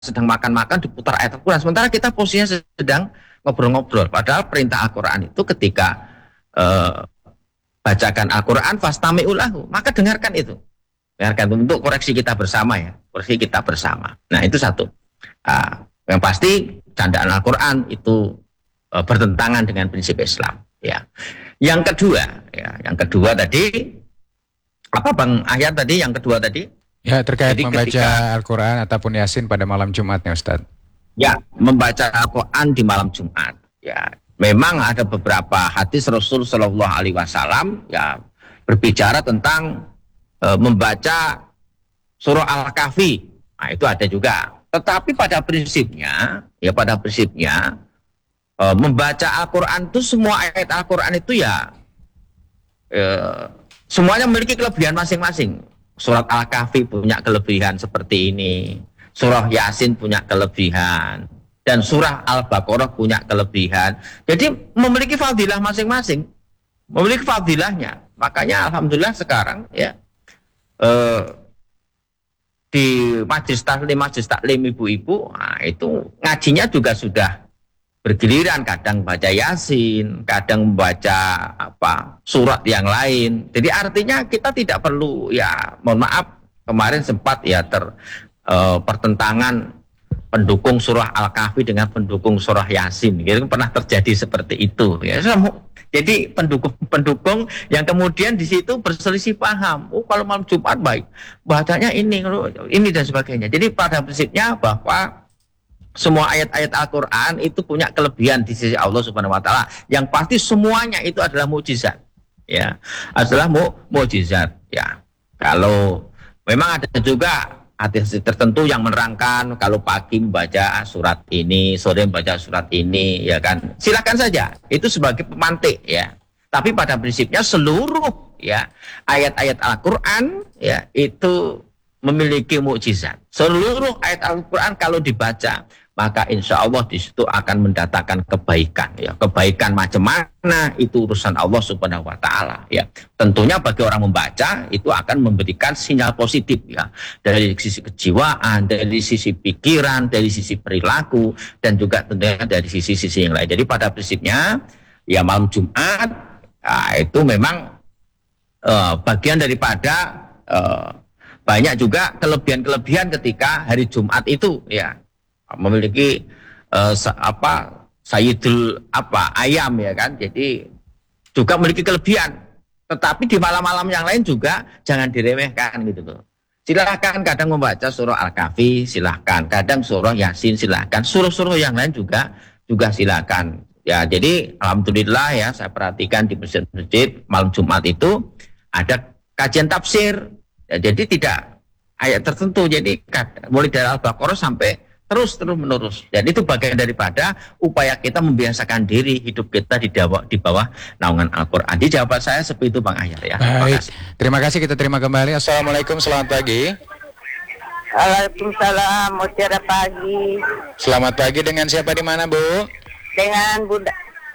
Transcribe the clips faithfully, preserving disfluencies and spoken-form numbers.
sedang makan-makan diputar ayat Al-Quran, sementara kita posisinya sedang ngobrol-ngobrol. Padahal perintah Al-Quran itu ketika uh, bacakan Al-Quran fastami'u lahu, maka dengarkan itu, dengarkan untuk koreksi kita bersama ya, koreksi kita bersama. Nah itu satu. Uh, yang pasti candaan Al-Quran itu uh, bertentangan dengan prinsip Islam. Ya. Yang kedua, ya, yang kedua tadi apa Bang Ahyar tadi? Yang kedua tadi? Ya, terkait Jadi membaca ketika, Al-Quran ataupun Yasin pada malam Jumatnya, Ustaz. Ya, membaca Al-Quran di malam Jumat. Ya, memang ada beberapa hadis Rasul Shallallahu Alaihi Wasallam ya berbicara tentang e, membaca surah Al-Kahfi. Nah, itu ada juga. Tetapi pada prinsipnya, ya pada prinsipnya e, membaca Al-Quran itu semua ayat Al-Quran itu ya e, semuanya memiliki kelebihan masing-masing. Surat Al-Kahfi punya kelebihan seperti ini, surah Yasin punya kelebihan, dan surah Al-Baqarah punya kelebihan. Jadi memiliki fadilah masing-masing, memiliki fadilahnya. Makanya alhamdulillah sekarang ya eh, di majlis taklim, majlis taklim ibu-ibu, nah, itu ngajinya juga sudah bergiliran, kadang baca Yasin, kadang baca apa surat yang lain. Jadi artinya kita tidak perlu ya, mohon maaf kemarin sempat ya ter uh, pertentangan pendukung surah Al-Kahfi dengan pendukung surah Yasin. Gitu pernah terjadi seperti itu ya. Jadi pendukung-pendukung yang kemudian di situ berselisih paham. Oh kalau malam Jumat baik bacanya ini ini dan sebagainya. Jadi pada prinsipnya bahwa semua ayat-ayat Al-Quran itu punya kelebihan di sisi Allah Subhanahu Wa Taala. Yang pasti semuanya itu adalah mukjizat, ya, adalah mu mukjizat. Ya, kalau memang ada juga hadis tertentu yang menerangkan kalau pagi membaca surat ini, sore membaca surat ini, ya kan, silakan saja. Itu sebagai pemantik, ya. Tapi pada prinsipnya seluruh ya ayat-ayat Al-Quran ya itu memiliki mukjizat. Seluruh ayat Al-Quran kalau dibaca maka insya Allah di situ akan mendatangkan kebaikan ya. Kebaikan macam mana itu urusan Allah Subhanahu Wa Taala ya. Tentunya bagi orang membaca itu akan memberikan sinyal positif ya, dari sisi kejiwaan, dari sisi pikiran, dari sisi perilaku, dan juga tentunya dari sisi-sisi yang lain. Jadi pada prinsipnya ya malam Jumat ya, itu memang uh, bagian daripada uh, banyak juga kelebihan-kelebihan ketika hari Jumat itu ya, memiliki uh, apa sayyidul apa ayam ya kan, jadi juga memiliki kelebihan. Tetapi di malam-malam yang lain juga jangan diremehkan gitu loh. Silahkan kadang membaca surah Al-Kahfi, silahkan kadang surah Yasin, silahkan surah-surah yang lain juga juga silahkan ya. Jadi alhamdulillah ya, saya perhatikan di masjid-masjid malam Jumat itu ada kajian tafsir ya, jadi tidak ayat tertentu, jadi mulai dari Al-Baqarah sampai terus terus menerus. Jadi itu bagian daripada upaya kita membiasakan diri hidup kita di bawah di bawah naungan Al-Quran. Di jawaban saya seperti itu Bang Ahyar ya. Baik. Terima kasih, kita terima kembali. Assalamualaikum, selamat pagi. Waalaikumsalam, mutiara pagi. Selamat pagi, dengan siapa di mana Bu? Dengan Bunda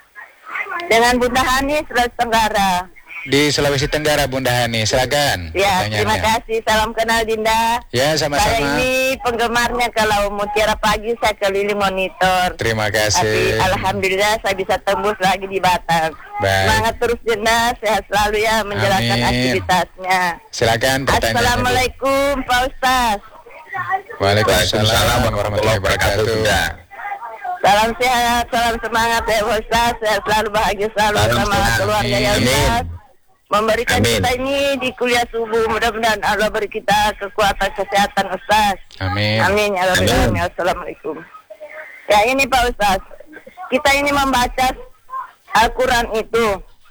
Dengan Bunda Hani, Sulawesi Tenggara. Di Sulawesi Tenggara, Bunda Hani, silakan. Ya, terima kasih. Salam kenal Dinda. Ya, sama-sama. Saya ini penggemarnya, kalau Mutiara Pagi saya keliling monitor. Terima kasih. Tapi alhamdulillah saya bisa tembus lagi di Batam. Baik. Semangat terus Dinda, sehat selalu ya menjalankan Amin. aktivitasnya. Silakan pertanyaan. Assalamualaikum Pak Ustaz. Waalaikumsalam warahmatullahi wabarakatuh. Salam sehat, salam semangat ya Pak Ustaz. Sehat selalu, bahagia selalu sama keluarga ya Ustaz. Memberikan Amin. kita ini di kuliah subuh, mudah-mudahan Allah beri kita kekuatan kesehatan Ustaz. Amin. Amin ya Rabbil alamin. Assalamualaikum. Ya ini Pak Ustaz, kita ini membaca Al-Quran itu,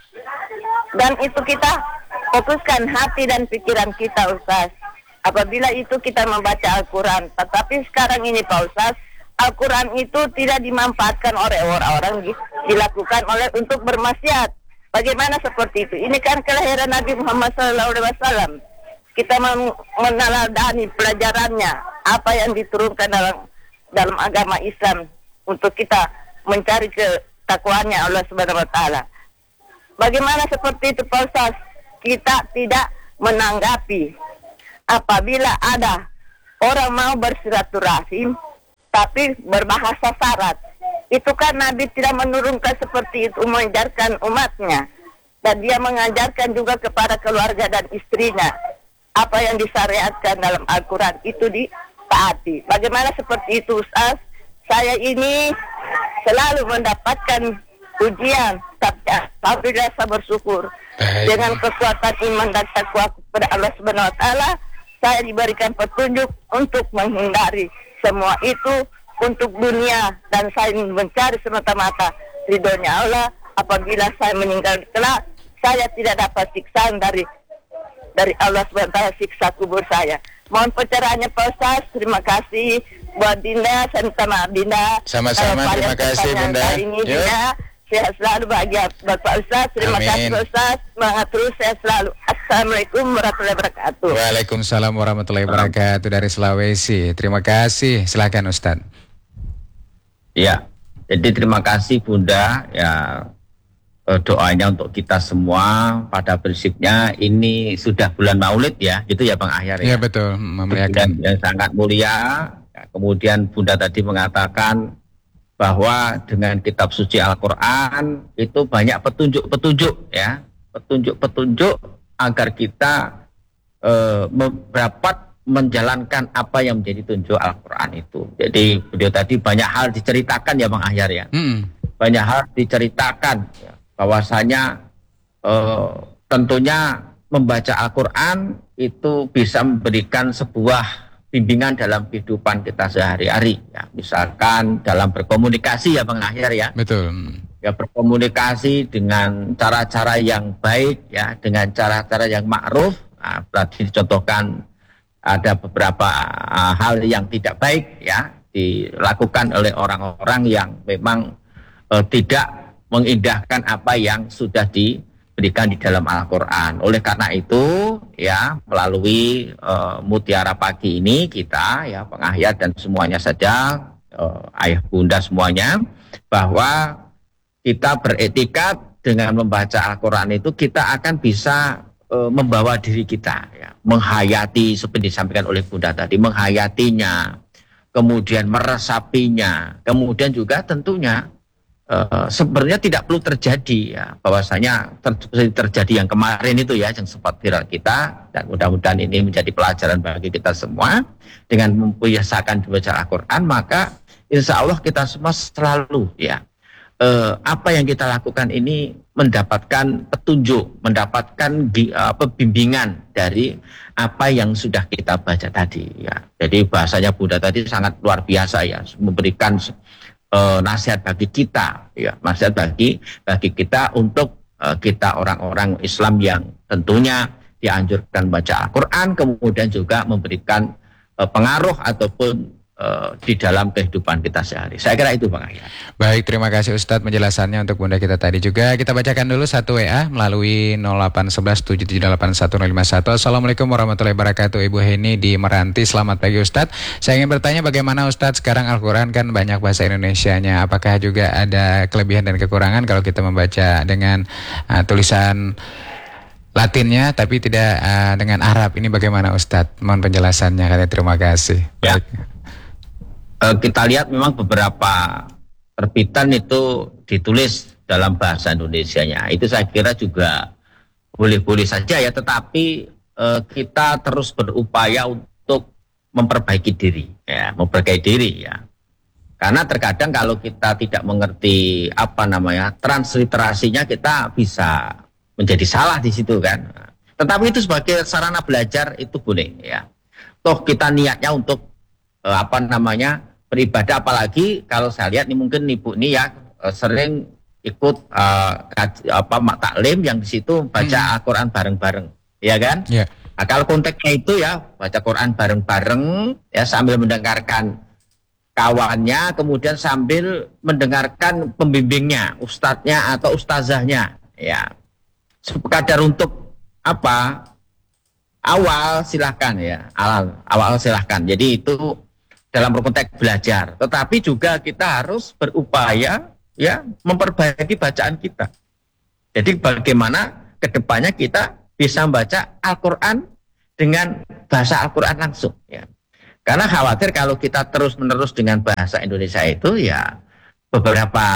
dan itu kita fokuskan hati dan pikiran kita Ustaz. Apabila itu kita membaca Al-Quran, tetapi sekarang ini Pak Ustaz, Al-Quran itu tidak dimanfaatkan oleh orang-orang, dilakukan oleh untuk bermaksiat. Bagaimana seperti itu? Ini kan kelahiran Nabi Muhammad shallallahu alaihi wasallam. Kita meneladani pelajarannya, apa yang diturunkan dalam dalam agama Islam untuk kita mencari ketakwaannya Allah Subhanahu Wa Taala. Bagaimana seperti itu Pak Ustaz? Kita tidak menanggapi apabila ada orang mau bersilaturahim, tapi berbahasa syarat. Itu kan Nabi tidak menurunkan seperti itu mengajarkan umatnya. Dan dia mengajarkan juga kepada keluarga dan istrinya. Apa yang disyariatkan dalam Al-Quran itu ditaati. Bagaimana seperti itu Ustaz? Saya ini selalu mendapatkan ujian, tapi alhamdulillah saya bersyukur. Baik. Dengan kekuatan iman dan takwa kepada Allah Subhanahu wa taala, saya diberikan petunjuk untuk menghindari semua itu untuk dunia, dan saya mencari semata-mata ridhonya Allah. Apabila saya meninggal kelak, saya tidak dapat siksaan dari dari Allah subhanahu wa taala, siksa kubur saya. Mohon pencerahannya Pak Ustaz. Terima kasih buat Dinda, saya minta maaf Dinda. Sama-sama, Kalau terima banyak kasih, pertanyaan Bunda. kali ini, Yuk. Dinda, sehat selalu, bahagia Bapak Ustaz. Terima Amin. kasih Pak Ustaz. Semangat terus, sehat selalu. Assalamualaikum warahmatullahi wabarakatuh. Waalaikumsalam warahmatullahi wabarakatuh dari Sulawesi. Terima kasih. Silakan Ustaz. Ya, jadi terima kasih Bunda. Ya, eh, doanya untuk kita semua. Pada prinsipnya ini sudah bulan Maulid ya, gitu ya Bang Ahyar Iya ya. betul, Dan memuliakan. yang sangat mulia. Ya, kemudian Bunda tadi mengatakan bahwa dengan kitab suci Al-Quran itu banyak petunjuk-petunjuk ya, petunjuk-petunjuk agar kita eh, dapat menjalankan apa yang menjadi tunjuk Al-Quran itu. Jadi beliau tadi banyak hal diceritakan ya Bang Ahyar ya, Hmm. banyak hal diceritakan ya, bahwasanya eh, tentunya membaca Al-Quran itu bisa memberikan sebuah bimbingan dalam kehidupan kita sehari-hari ya. Misalkan dalam berkomunikasi ya Bang Ahyar ya, Betul. ya berkomunikasi dengan cara-cara yang baik ya, dengan cara-cara yang ma'ruf. Nah, berarti dicontohkan ada beberapa uh, hal yang tidak baik ya dilakukan oleh orang-orang yang memang uh, tidak mengindahkan apa yang sudah diberikan di dalam Al-Quran. Oleh karena itu ya, melalui uh, Mutiara Pagi ini kita ya Bang Ahyar dan semuanya saja, uh, ayah bunda semuanya, bahwa kita beretikat dengan membaca Al-Quran itu kita akan bisa e, membawa diri kita ya, menghayati seperti disampaikan oleh Bunda tadi, menghayatinya, kemudian meresapinya, kemudian juga tentunya e, sebenarnya tidak perlu terjadi ya, bahwasanya ter, terjadi yang kemarin itu ya, yang sempat viral kita, dan mudah-mudahan ini menjadi pelajaran bagi kita semua. Dengan membiasakan membaca Al-Quran, maka insya Allah kita semua selalu ya, Uh, apa yang kita lakukan ini mendapatkan petunjuk, mendapatkan uh, bimbingan dari apa yang sudah kita baca tadi ya. Jadi bahasanya Bunda tadi sangat luar biasa ya, memberikan uh, nasihat bagi kita ya, nasihat bagi bagi kita untuk uh, kita orang-orang Islam yang tentunya dianjurkan baca Al-Quran, kemudian juga memberikan uh, pengaruh ataupun Uh, di dalam kehidupan kita sehari. Saya kira itu Bang Ahyar. Baik, terima kasih Ustadz penjelasannya untuk Bunda kita tadi juga. Kita bacakan dulu satu W A melalui nol delapan satu satu tujuh tujuh delapan satu nol lima satu. Assalamualaikum warahmatullahi wabarakatuh. Ibu Heni di Meranti. Selamat pagi Ustadz. Saya ingin bertanya bagaimana Ustadz sekarang Al-Quran kan banyak bahasa Indonesianya. Apakah juga ada kelebihan dan kekurangan kalau kita membaca dengan uh, tulisan Latinnya tapi tidak uh, dengan Arab? Ini bagaimana Ustadz? Mohon penjelasannya. Katanya terima kasih. Ya. Baik. Kita lihat memang beberapa terbitan itu ditulis dalam bahasa Indonesianya. Itu saya kira juga boleh-boleh saja ya, tetapi eh, kita terus berupaya untuk memperbaiki diri ya, memperbaiki diri ya. Karena terkadang kalau kita tidak mengerti apa namanya transliterasinya, kita bisa menjadi salah di situ kan. Tetapi itu sebagai sarana belajar itu boleh ya. Toh kita niatnya untuk eh, apa namanya beribadah, apalagi kalau saya lihat nih mungkin ibu ini ya sering ikut uh, apa taklim yang di situ baca hmm. Al-Quran bareng-bareng, ya kan? Yeah. Nah, kalau konteksnya itu ya baca Quran bareng-bareng ya sambil mendengarkan kawannya, kemudian sambil mendengarkan pembimbingnya, ustadznya atau ustazahnya, ya. Sekadar untuk apa? Awal silahkan ya, awal awal silahkan. Jadi itu dalam konteks belajar, tetapi juga kita harus berupaya ya memperbaiki bacaan kita. Jadi bagaimana kedepannya kita bisa membaca Al-Quran dengan bahasa Al-Quran langsung ya. Karena khawatir kalau kita terus-menerus dengan bahasa Indonesia itu ya beberapa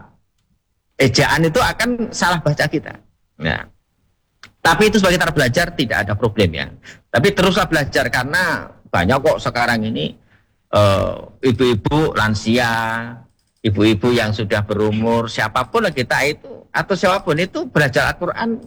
ejaan itu akan salah baca kita. Nah, tapi itu sebagai cara belajar tidak ada problem ya. Tapi teruslah belajar karena banyak kok sekarang ini uh, ibu-ibu lansia, ibu-ibu yang sudah berumur, siapapun lah kita itu atau siapapun itu belajar Al-Quran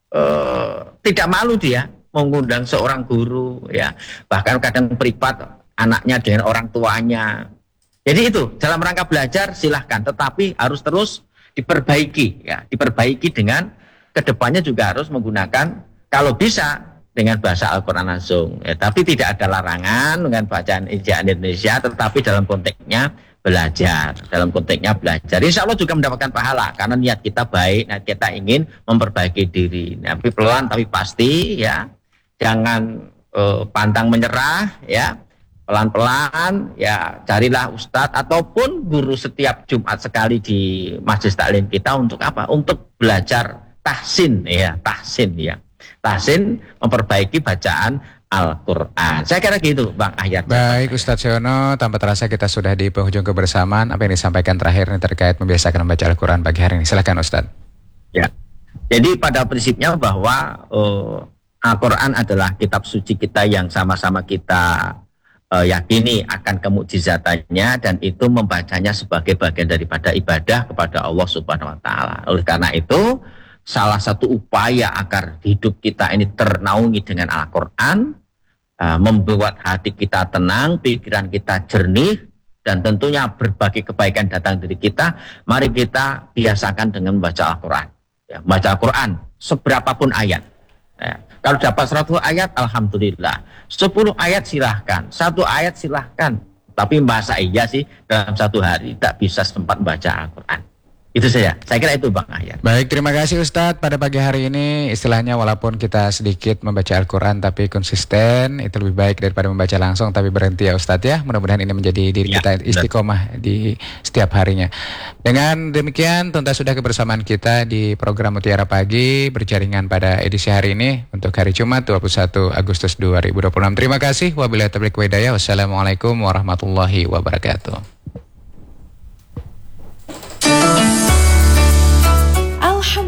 uh, tidak malu dia mengundang seorang guru ya, bahkan kadang privat anaknya dengan orang tuanya. Jadi itu dalam rangka belajar silahkan, tetapi harus terus diperbaiki ya, diperbaiki dengan kedepannya juga harus menggunakan kalau bisa dengan bahasa Al-Quran langsung ya, tapi tidak ada larangan dengan bacaan ejaan Indonesia, tetapi dalam konteksnya belajar, dalam konteksnya belajar insya Allah juga mendapatkan pahala karena niat kita baik, niat kita ingin memperbaiki diri. Nah, tapi pelan tapi pasti ya, jangan uh, pantang menyerah ya, pelan-pelan ya, carilah ustadz ataupun guru setiap Jumat sekali di Majelis Taklim kita untuk apa? Untuk belajar tahsin ya, tahsin ya, tahsin memperbaiki bacaan Al-Quran. Saya kira gitu Bang Ahyar. Baik Ustadz Siono, tanpa terasa kita sudah di penghujung kebersamaan. Apa yang disampaikan terakhir ini terkait membiasakan membaca Al-Quran pagi hari ini, silakan Ustadz. Ya, jadi pada prinsipnya bahwa uh, Al-Quran adalah kitab suci kita yang sama-sama kita uh, yakini akan kemujizatannya, dan itu membacanya sebagai bagian daripada ibadah kepada Allah Subhanahu wa taala. Oleh karena itu, salah satu upaya agar hidup kita ini ternaungi dengan Al-Quran, uh, membuat hati kita tenang, pikiran kita jernih, dan tentunya berbagai kebaikan datang dari kita, mari kita biasakan dengan membaca Al-Quran. Ya, membaca Al-Quran seberapapun ayat. Ya, kalau dapat seratus ayat, alhamdulillah. sepuluh ayat silahkan, satu ayat silahkan. Tapi bahasa iya sih dalam satu hari tak bisa sempat membaca Al-Quran. Itu saja, saya kira itu Bang Ahyar. Baik, terima kasih Ustadz. Pada pagi hari ini istilahnya walaupun kita sedikit membaca Al-Quran tapi konsisten, itu lebih baik daripada membaca langsung tapi berhenti ya Ustadz ya. Mudah-mudahan ini menjadi diri ya, kita istiqomah di setiap harinya. Dengan demikian tuntas sudah kebersamaan kita di program Mutiara Pagi berjaringan pada edisi hari ini untuk hari Jumat dua puluh satu Agustus dua ribu dua puluh enam. Terima kasih. Wabillahi taufiq wa hidayah. Wassalamualaikum warahmatullahi wabarakatuh.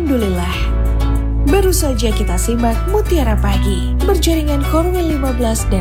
Alhamdulillah, baru saja kita simak Mutiara Pagi berjaringan Korwil lima belas dan